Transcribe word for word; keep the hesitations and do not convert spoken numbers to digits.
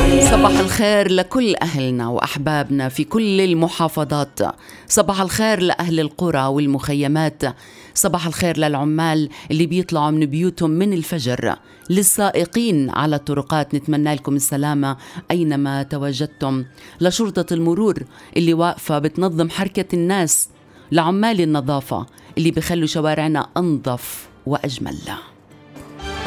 صباح الخير لكل أهلنا وأحبابنا في كل المحافظات. صباح الخير لأهل القرى والمخيمات. صباح الخير للعمال اللي بيطلعوا من بيوتهم من الفجر، للسائقين على الطرقات نتمنى لكم السلامة أينما تواجدتم، لشرطة المرور اللي واقفة بتنظم حركة الناس، لعمال النظافة اللي بيخلوا شوارعنا أنظف وأجمل.